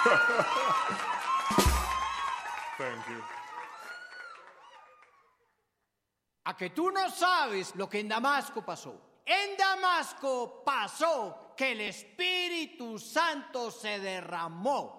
Thank you. A que tú no sabes lo que en Damasco pasó. En Damasco pasó que el Espíritu Santo se derramó.